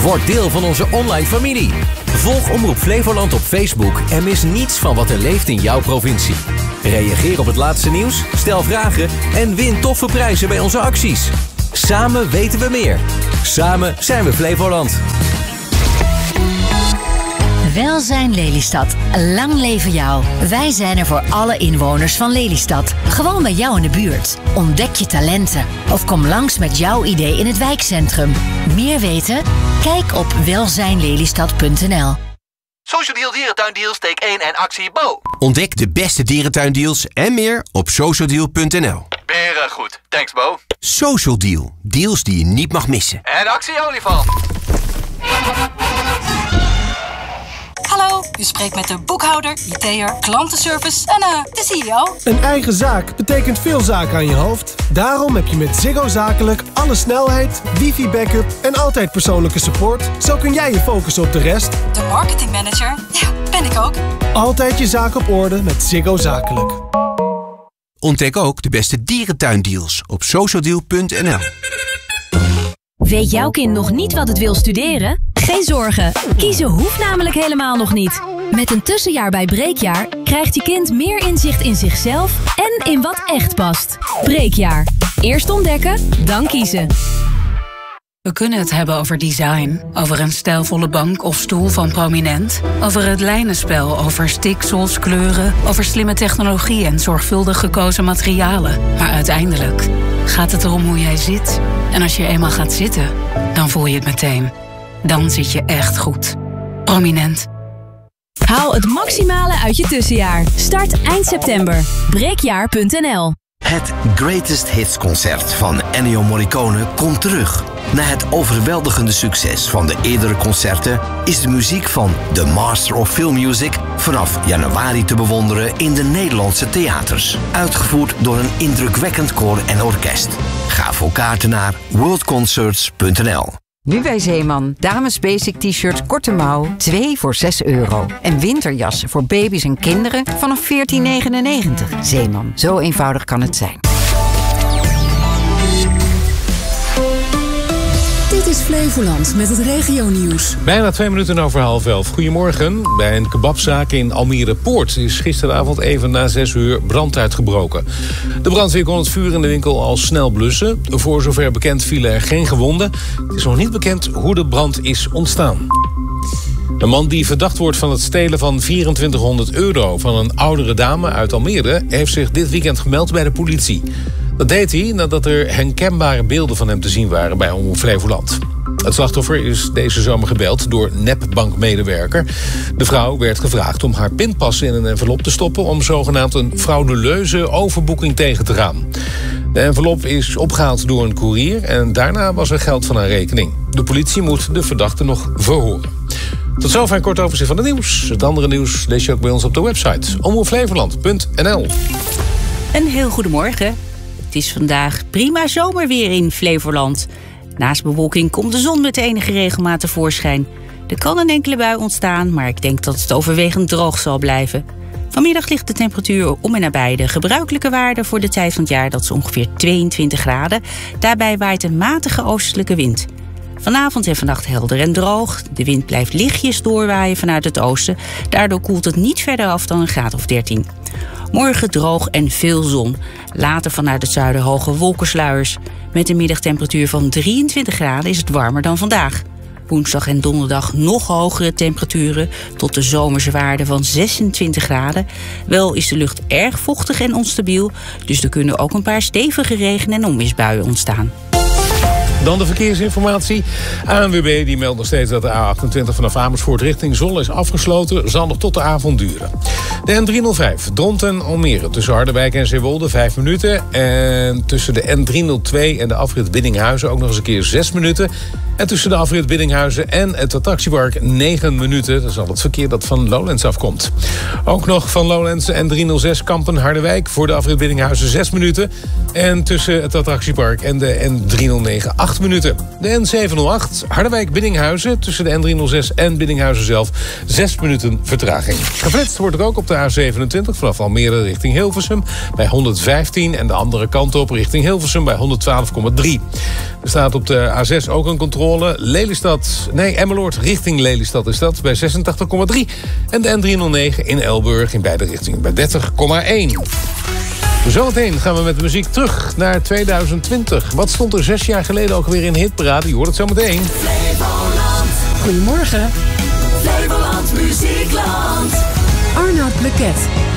Word deel van onze online familie. Volg Omroep Flevoland op Facebook en mis niets van wat er leeft in jouw provincie. Reageer op het laatste nieuws, stel vragen en win toffe prijzen bij onze acties. Samen weten we meer. Samen zijn we Flevoland. Welzijn Lelystad. Lang leven jou. Wij zijn er voor alle inwoners van Lelystad. Gewoon bij jou in de buurt. Ontdek je talenten. Of kom langs met jouw idee in het wijkcentrum. Meer weten? Kijk op welzijnlelystad.nl. Social Deal Dierentuindeals, take 1 en actie Bo. Ontdek de beste dierentuindeals en meer op socialdeal.nl. Beren goed. Thanks Bo. Social Deal. Deals die je niet mag missen. En actie olifant. Hallo, u spreekt met de boekhouder, IT'er, klantenservice en de CEO. Een eigen zaak betekent veel zaken aan je hoofd. Daarom heb je met Ziggo Zakelijk alle snelheid, wifi-backup en altijd persoonlijke support. Zo kun jij je focussen op de rest. De marketingmanager? Ja, ben ik ook. Altijd je zaak op orde met Ziggo Zakelijk. Ontdek ook de beste dierentuindeals op socialdeal.nl. Weet jouw kind nog niet wat het wil studeren? Geen zorgen, kiezen hoeft namelijk helemaal nog niet. Met een tussenjaar bij Breekjaar krijgt je kind meer inzicht in zichzelf en in wat echt past. Breekjaar. Eerst ontdekken, dan kiezen. We kunnen het hebben over design, over een stijlvolle bank of stoel van Prominent, over het lijnenspel, over stiksels, kleuren, over slimme technologie en zorgvuldig gekozen materialen. Maar uiteindelijk gaat het erom hoe jij zit. En als je eenmaal gaat zitten, dan voel je het meteen. Dan zit je echt goed. Prominent. Haal het maximale uit je tussenjaar. Start eind september. Breekjaar.nl. Het Greatest Hits concert van Ennio Morricone komt terug. Na het overweldigende succes van de eerdere concerten is de muziek van The Master of Film Music vanaf januari te bewonderen in de Nederlandse theaters. Uitgevoerd door een indrukwekkend koor en orkest. Ga voor kaarten naar worldconcerts.nl. Nu bij Zeeman. Dames basic t-shirt korte mouw, 2 voor €6. En winterjassen voor baby's en kinderen vanaf €14,99. Zeeman, zo eenvoudig kan het zijn. Dit is Flevoland met het regionieuws. Bijna 2 minuten over 10:30. Goedemorgen. Bij een kebabzaak in Almere Poort is gisteravond even na 6 uur brand uitgebroken. De brandweer kon het vuur in de winkel al snel blussen. Voor zover bekend vielen er geen gewonden. Het is nog niet bekend hoe de brand is ontstaan. Een man die verdacht wordt van het stelen van €2400 van een oudere dame uit Almere heeft zich dit weekend gemeld bij de politie. Dat deed hij nadat er herkenbare beelden van hem te zien waren bij Omroep Flevoland. Het slachtoffer is deze zomer gebeld door nepbankmedewerker. De vrouw werd gevraagd om haar pinpas in een envelop te stoppen om zogenaamd een frauduleuze overboeking tegen te gaan. De envelop is opgehaald door een koerier en daarna was er geld van haar rekening. De politie moet de verdachte nog verhoren. Tot zover een kort overzicht van het nieuws. Het andere nieuws lees je ook bij ons op de website omroepflevoland.nl. Een heel goedemorgen. Het is vandaag prima zomerweer in Flevoland. Naast bewolking komt de zon met enige regelmaat tevoorschijn. Er kan een enkele bui ontstaan, maar ik denk dat het overwegend droog zal blijven. Vanmiddag ligt de temperatuur om en nabij de gebruikelijke waarde voor de tijd van het jaar. Dat is ongeveer 22 graden. Daarbij waait een matige oostelijke wind. Vanavond en vannacht helder en droog. De wind blijft lichtjes doorwaaien vanuit het oosten. Daardoor koelt het niet verder af dan een graad of 13. Morgen droog en veel zon. Later vanuit het zuiden hoge wolkensluiers. Met een middagtemperatuur van 23 graden is het warmer dan vandaag. Woensdag en donderdag nog hogere temperaturen tot de zomerse waarde van 26 graden. Wel is de lucht erg vochtig en onstabiel, dus er kunnen ook een paar stevige regen- en onweersbuien ontstaan. Dan de verkeersinformatie. ANWB die meldt nog steeds dat de A28 vanaf Amersfoort richting Zwolle is afgesloten. Zal nog tot de avond duren. De N305 Dronten-Almere tussen Harderwijk en Zeewolde 5 minuten. En tussen de N302 en de afrit Biddinghuizen ook nog eens een keer 6 minuten. En tussen de afrit Biddinghuizen en het attractiepark 9 minuten. Dat is al het verkeer dat van Lowlands afkomt. Ook nog van Lowlands N306 Kampen-Harderwijk voor de afrit Biddinghuizen 6 minuten. En tussen het attractiepark en de N309 8 minuten. De N708 Harderwijk-Biddinghuizen tussen de N306 en Biddinghuizen zelf 6 minuten vertraging. Geflitst wordt er ook op de A27 vanaf Almere richting Hilversum bij 115 en de andere kant op richting Hilversum bij 112,3. Er staat op de A6 ook een controle controle. Emmeloord richting Lelystad is dat, bij 86,3. En de N309 in Elburg in beide richtingen bij 30,1. Zometeen gaan we met de muziek terug naar 2020. Wat stond er 6 jaar geleden ook weer in de hitparade? Je hoort het zometeen. Flevoland. Goedemorgen. Flevoland Muziekland. Arnoud Bleket.